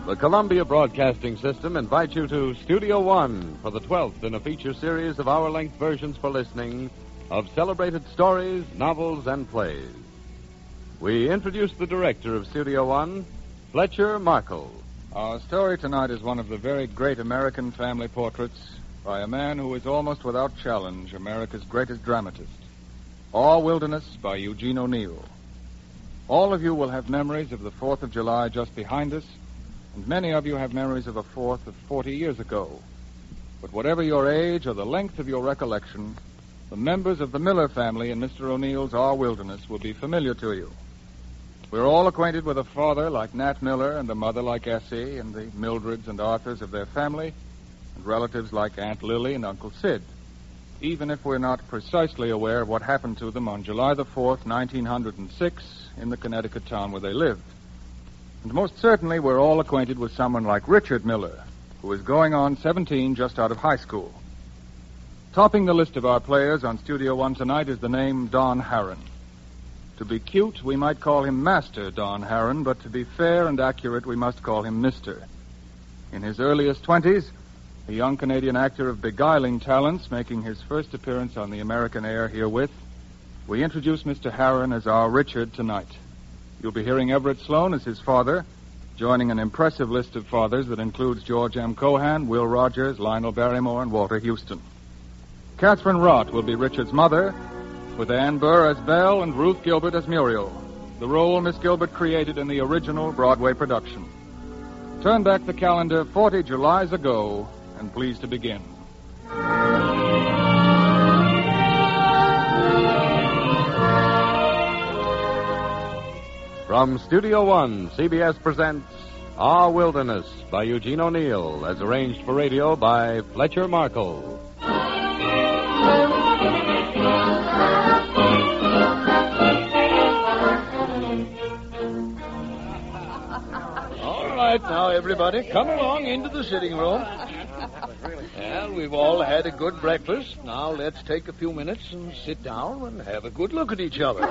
The Columbia Broadcasting System invites you to Studio One for the 12th in a feature series of hour-length versions for listening of celebrated stories, novels, and plays. We introduce the director of Studio One, Fletcher Markle. Our story tonight is one of the very great American family portraits by a man who is almost without challenge America's greatest dramatist. All Wilderness by Eugene O'Neill. All of you will have memories of the 4th of July just behind us, and many of you have memories of a 4th of 40 years ago. But whatever your age or the length of your recollection, the members of the Miller family in Mr. O'Neill's Our Wilderness will be familiar to you. We're all acquainted with a father like Nat Miller and a mother like Essie and the Mildreds and Arthurs of their family, and relatives like Aunt Lily and Uncle Sid, even if we're not precisely aware of what happened to them on July the 4th, 1906, in the Connecticut town where they lived. And most certainly we're all acquainted with someone like Richard Miller, who is going on 17 just out of high school. Topping the list of our players on Studio One tonight is the name Don Harron. To be cute, we might call him Master Don Harron, but to be fair and accurate, we must call him Mr. In his earliest 20s, a young Canadian actor of beguiling talents making his first appearance on the American air herewith, we introduce Mr. Harron as our Richard tonight. You'll be hearing Everett Sloane as his father, joining an impressive list of fathers that includes George M. Cohan, Will Rogers, Lionel Barrymore, and Walter Houston. Catherine Rott will be Richard's mother, with Ann Burr as Belle and Ruth Gilbert as Muriel, the role Miss Gilbert created in the original Broadway production. Turn back the calendar 40 Julys ago, and please to begin. From Studio One, CBS presents Our Wilderness by Eugene O'Neill, as arranged for radio by Fletcher Markle. All right, now, everybody, come along into the sitting room. Well, we've all had a good breakfast. Now let's take a few minutes and sit down and have a good look at each other.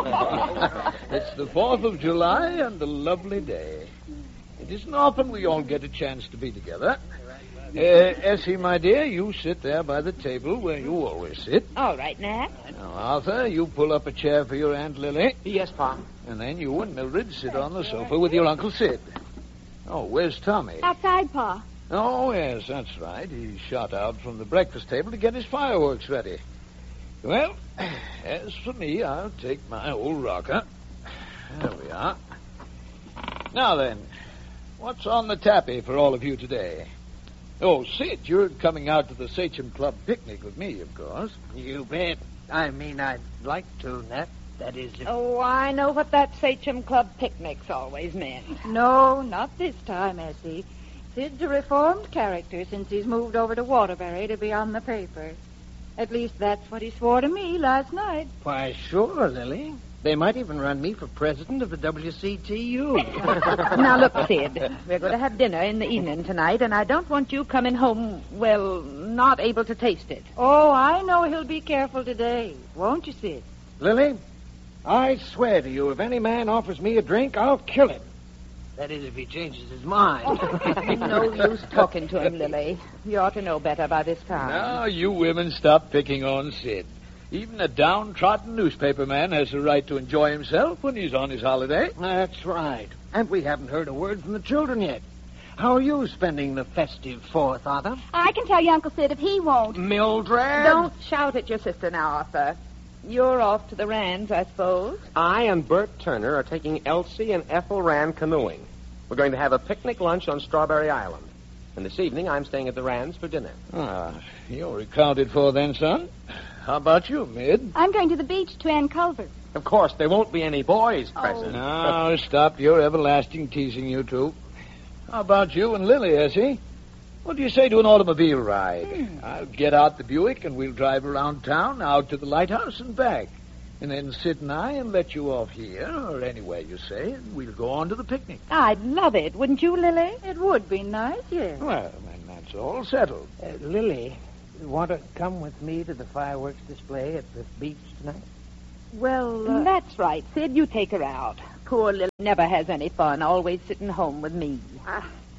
It's the 4th of July and a lovely day. It isn't often we all get a chance to be together. Essie, my dear, you sit there by the table where you always sit. All right, Nat. Now, Arthur, you pull up a chair for your Aunt Lily. Yes, Pa. And then you and Mildred sit on the sofa with your Uncle Sid. Oh, where's Tommy? Outside, Pa. Oh, yes, that's right. He shot out from the breakfast table to get his fireworks ready. Well, as for me, I'll take my old rocker. There we are. Now then, what's on the tappy for all of you today? Oh, Sid, you're coming out to the Sachem Club picnic with me, of course. You bet. I mean, I'd like to, Nat. That is, if... Oh, I know what that Sachem Club picnic's always meant. No, not this time, Essie. Sid's a reformed character since he's moved over to Waterbury to be on the paper. At least that's what he swore to me last night. Why, sure, Lily. They might even run me for president of the WCTU. Now, look, Sid, we're going to have dinner in the evening tonight, and I don't want you coming home, well, not able to taste it. Oh, I know he'll be careful today. Won't you, Sid? Lily, I swear to you, if any man offers me a drink, I'll kill him. That is, if he changes his mind. No use talking to him, Lily. You ought to know better by this time. Now, you women stop picking on Sid. Even a downtrodden newspaper man has the right to enjoy himself when he's on his holiday. That's right. And we haven't heard a word from the children yet. How are you spending the festive 4th, Arthur? I can tell you, Uncle Sid, if he won't. Mildred? Don't shout at your sister now, Arthur. You're off to the Rands, I suppose. I and Bert Turner are taking Elsie and Ethel Rand canoeing. We're going to have a picnic lunch on Strawberry Island. And this evening, I'm staying at the Rands for dinner. Ah, you're accounted for then, son. How about you, Mid? I'm going to the beach to Ann Culver. Of course, there won't be any boys present. Now, stop your everlasting teasing, you two. How about you and Lily, Essie? What do you say to an automobile ride? I'll get out the Buick and we'll drive around town, out to the lighthouse and back. And then Sid and I and let you off here, or anywhere you say, and we'll go on to the picnic. I'd love it, wouldn't you, Lily? It would be nice, yes. Well, then that's all settled. Lily, you want to come with me to the fireworks display at the beach tonight? Well, That's right, Sid. You take her out. Poor Lily never has any fun, always sitting home with me.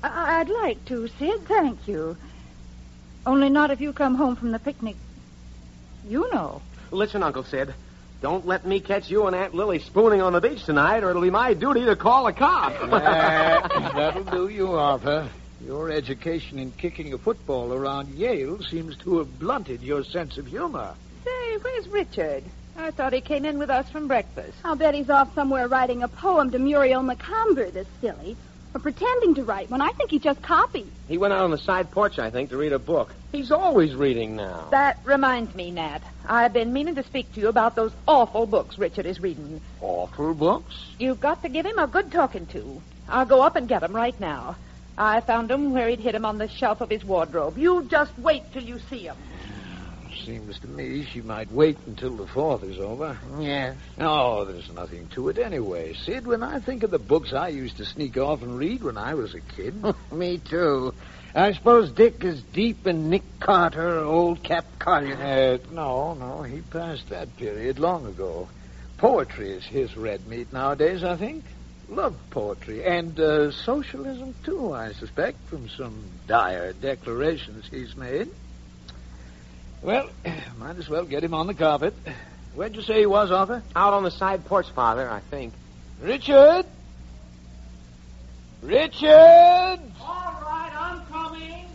I'd like to, Sid. Thank you. Only not if you come home from the picnic. You know. Listen, Uncle Sid. Don't let me catch you and Aunt Lily spooning on the beach tonight, or it'll be my duty to call a cop. That'll do you, Arthur. Your education in kicking a football around Yale seems to have blunted your sense of humor. Say, where's Richard? I thought he came in with us from breakfast. I'll bet he's off somewhere writing a poem to Muriel Macomber, this silly. Or pretending to write one. I think he just copied. He went out on the side porch, I think, to read a book. He's always reading now. That reminds me, Nat. I've been meaning to speak to you about those awful books Richard is reading. Awful books? You've got to give him a good talking to. I'll go up and get 'em right now. I found 'em where he'd hid 'em on the shelf of his wardrobe. You just wait till you see 'em. Seems to me she might wait until the 4th is over. Yes. Oh, there's nothing to it anyway. Sid, when I think of the books I used to sneak off and read when I was a kid. Me too. I suppose Dick is deep in Nick Carter or old Cap Collier. No, he passed that period long ago. Poetry is his red meat nowadays, I think. Love poetry. And socialism, too, I suspect, from some dire declarations he's made. Well, might as well get him on the carpet. Where'd you say he was, Arthur? Out on the side porch, Father, I think. Richard? Richard! All right, I'm coming.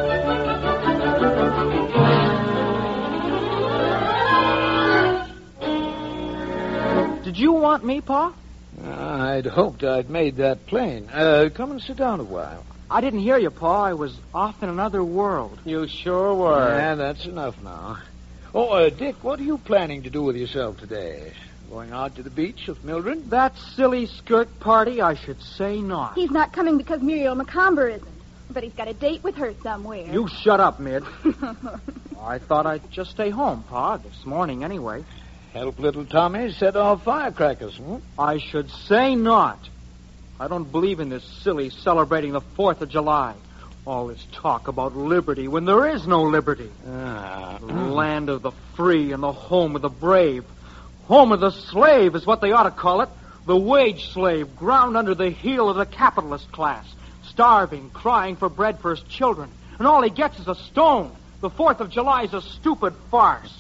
Did you want me, Pa? I'd hoped I'd made that plain. Come and sit down a while. I didn't hear you, Pa. I was off in another world. You sure were. Yeah, that's enough now. Oh, Dick, what are you planning to do with yourself today? Going out to the beach with Mildred? That silly skirt party, I should say not. He's not coming because Muriel Macomber isn't. But he's got a date with her somewhere. You shut up, Mid. I thought I'd just stay home, Pa, this morning anyway. Help little Tommy set off firecrackers, hmm? I should say not. I don't believe in this silly celebrating the 4th of July. All this talk about liberty when there is no liberty. The land of the free and the home of the brave. Home of the slave is what they ought to call it. The wage slave ground under the heel of the capitalist class. Starving, crying for bread for his children. And all he gets is a stone. The 4th of July is a stupid farce.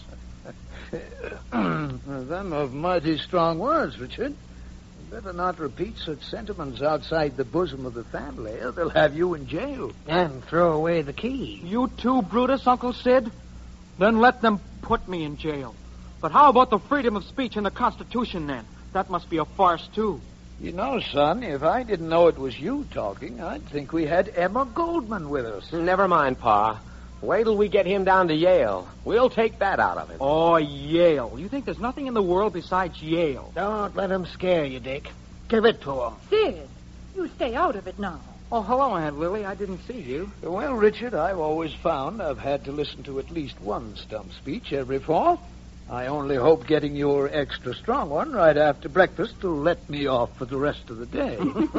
Them are mighty strong words, Richard. Better not repeat such sentiments outside the bosom of the family, or they'll have you in jail. And throw away the key. You too, Brutus, Uncle Sid? Then let them put me in jail. But how about the freedom of speech in the Constitution, then? That must be a farce, too. You know, son, if I didn't know it was you talking, I'd think we had Emma Goldman with us. Never mind, Pa. Wait till we get him down to Yale. We'll take that out of him. Oh, Yale. You think there's nothing in the world besides Yale? Don't let him scare you, Dick. Give it to him. Sid, you stay out of it now. Oh, hello, Aunt Lily. I didn't see you. Well, Richard, I've always found I've had to listen to at least one stump speech every fall. I only hope getting your extra strong one right after breakfast will let me off for the rest of the day.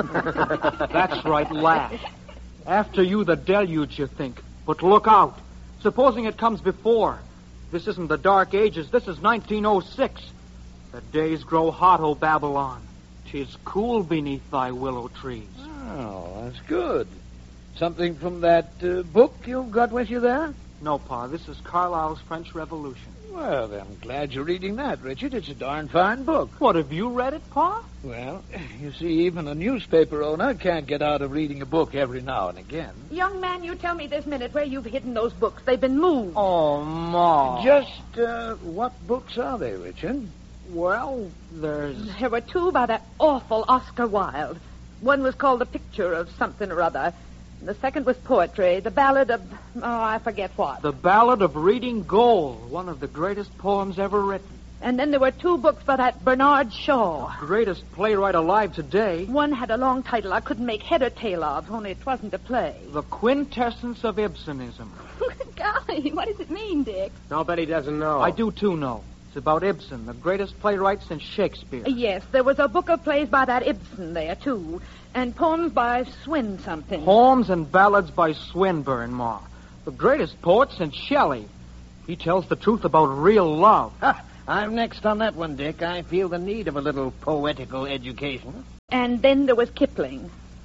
That's right, lad. After you, the deluge, you think. But look out. Supposing it comes before. This isn't the Dark Ages. This is 1906. The days grow hot, O Babylon. 'Tis cool beneath thy willow trees. Oh, that's good. Something from that book you've got with you there? No, Pa. This is Carlyle's French Revolution. Well, I'm glad you're reading that, Richard. It's a darn fine book. What, have you read it, Pa? Well, you see, even a newspaper owner can't get out of reading a book every now and again. Young man, you tell me this minute where you've hidden those books. They've been moved. Oh, Ma. Just what books are they, Richard? Well, There were two by that awful Oscar Wilde. One was called The Picture of Something or Other. The second was poetry, the ballad of, I forget what. The Ballad of Reading Gold, one of the greatest poems ever written. And then there were two books by that Bernard Shaw. The greatest playwright alive today. One had a long title I couldn't make head or tail of, only it wasn't a play. The Quintessence of Ibsenism. Golly, what does it mean, Dick? I'll bet he doesn't know. I do, too, know. It's about Ibsen, the greatest playwright since Shakespeare. Yes, there was a book of plays by that Ibsen there, too. And poems by Swin something. Poems and ballads by Swinburne, Ma. The greatest poet since Shelley. He tells the truth about real love. I'm next on that one, Dick. I feel the need of a little poetical education. And then there was Kipling.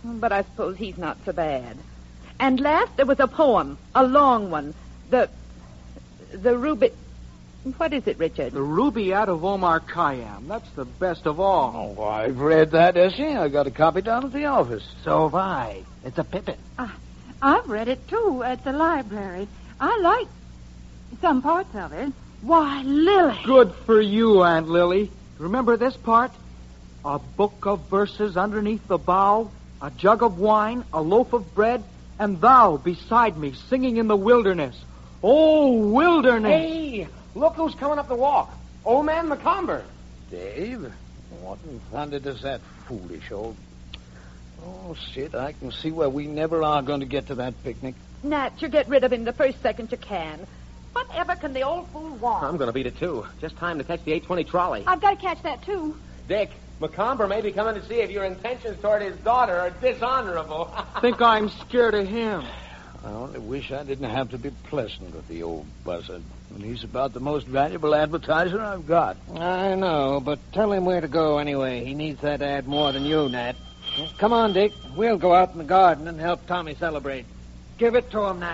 But I suppose he's not so bad. And last, there was a poem, a long one. The Ruby... What is it, Richard? The Rubaiyat of Omar Khayyam. That's the best of all. Oh, I've read that, Essie. I got a copy down at the office. So have I. It's a pippin. I've read it, too, at the library. I like some parts of it. Why, Lily. Good for you, Aunt Lily. Remember this part? A book of verses underneath the bough, a jug of wine, a loaf of bread, and thou beside me singing in the wilderness. Oh, wilderness! Hey, look who's coming up the walk. Old Man Macomber. Dave, what in thunder does that foolish old... Oh, Sid, I can see why we never are going to get to that picnic. Nat, you get rid of him the first second you can. Whatever can the old fool want? I'm going to beat it, too. Just time to catch the 8:20 trolley. I've got to catch that, too. Dick, Macomber may be coming to see if your intentions toward his daughter are dishonorable. Think I'm scared of him. I only wish I didn't have to be pleasant with the old buzzard. And he's about the most valuable advertiser I've got. I know, but tell him where to go anyway. He needs that ad more than you, Nat. Come on, Dick. We'll go out in the garden and help Tommy celebrate. Give it to him, Nat.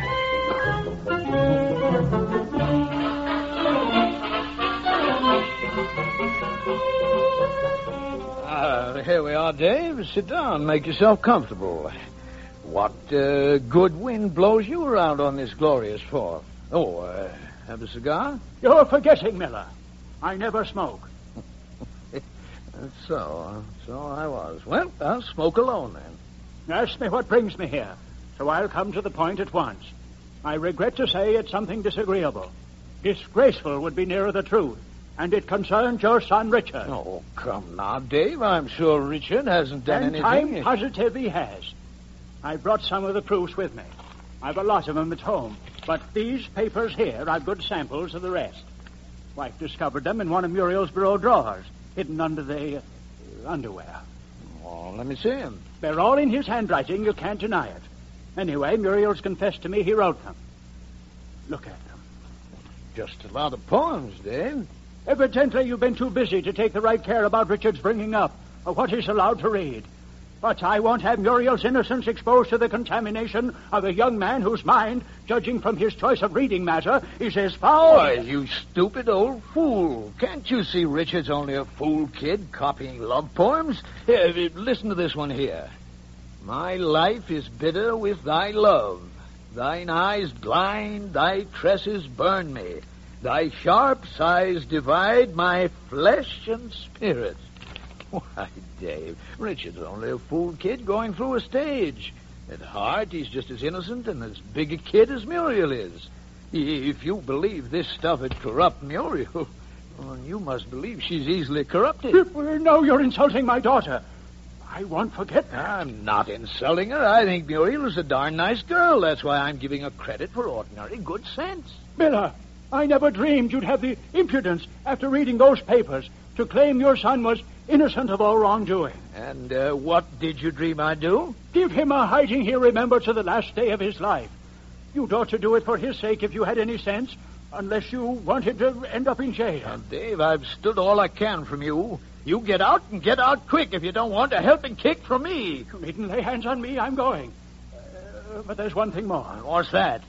Here we are, Dave. Sit down. Make yourself comfortable. What good wind blows you around on this glorious fall? Oh, have a cigar? You're forgetting, Miller. I never smoke. So I was. Well, I'll smoke alone, then. Ask me what brings me here, so I'll come to the point at once. I regret to say it's something disagreeable. Disgraceful would be nearer the truth, and it concerns your son, Richard. Oh, come now, Dave. I'm sure Richard hasn't done and anything. I'm positive he has. I brought some of the proofs with me. I've a lot of them at home, but these papers here are good samples of the rest. Wife discovered them in one of Muriel's bureau drawers, hidden under the underwear. Oh, let me see them. They're all in his handwriting. You can't deny it. Anyway, Muriel's confessed to me he wrote them. Look at them. Just a lot of poems, Dave. Evidently, you've been too busy to take the right care about Richard's bringing up of what he's allowed to read. But I won't have Muriel's innocence exposed to the contamination of a young man whose mind, judging from his choice of reading matter, is as foul... Why, you stupid old fool. Can't you see Richard's only a fool kid copying love poems? Here, listen to this one here. My life is bitter with thy love. Thine eyes blind, thy tresses burn me. Thy sharp sighs divide my flesh and spirit. Why, Dave, Richard's only a fool kid going through a stage. At heart, he's just as innocent and as big a kid as Muriel is. If you believe this stuff would corrupt Muriel, well, you must believe she's easily corrupted. No, you're insulting my daughter. I won't forget that. I'm not insulting her. I think Muriel is a darn nice girl. That's why I'm giving her credit for ordinary good sense. Miller, I never dreamed you'd have the impudence, after reading those papers, to claim your son was innocent of all wrongdoing. And what did you dream I'd do? Give him a hiding he'll remember to the last day of his life. You'd ought to do it for his sake if you had any sense, unless you wanted to end up in jail. And Dave, I've stood all I can from you. You get out and get out quick if you don't want a helping kick from me. You needn't lay hands on me. I'm going. But there's one thing more. What's that?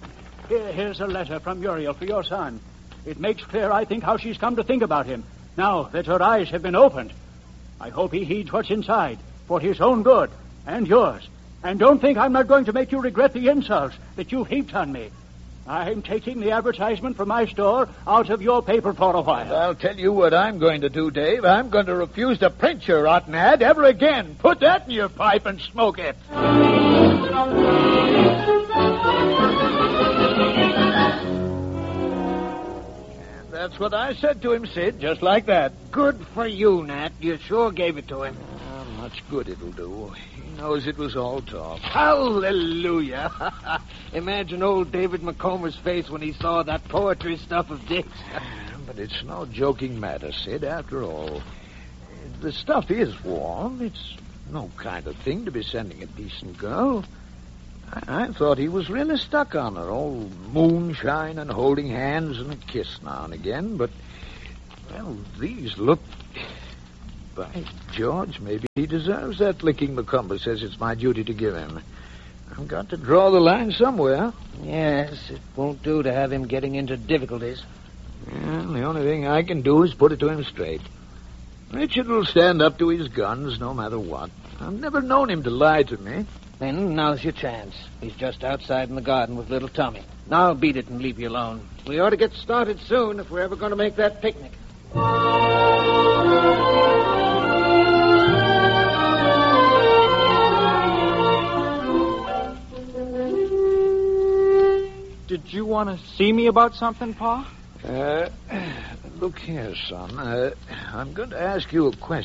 Here's a letter from Muriel for your son. It makes clear, I think, how she's come to think about him, now that her eyes have been opened. I hope he heeds what's inside, for his own good and yours. And don't think I'm not going to make you regret the insults that you've heaped on me. I'm taking the advertisement for my store out of your paper for a while. I'll tell you what I'm going to do, Dave. I'm going to refuse to print your rotten ad ever again. Put that in your pipe and smoke it. And that's what I said to him, Sid, just like that. Good for you, Nat. You sure gave it to him. How much good it'll do. He knows it was all talk. Hallelujah. Imagine old David Macomber's face when he saw that poetry stuff of Dick's. But it's no joking matter, Sid, after all. The stuff is warm. It's no kind of thing to be sending a decent girl. I thought he was really stuck on her, all moonshine and holding hands and a kiss now and again. But, well, these look By George, maybe he deserves that licking Macomber says it's my duty to give him. I've got to draw the line somewhere. Yes, it won't do to have him getting into difficulties. Well, the only thing I can do is put it to him straight. Richard will stand up to his guns no matter what. I've never known him to lie to me. Then now's your chance. He's just outside in the garden with little Tommy. Now beat it and leave you alone. We ought to get started soon if we're ever going to make that picnic. Did you want to see me about something, Pa? Look here, son. I'm going to ask you a question.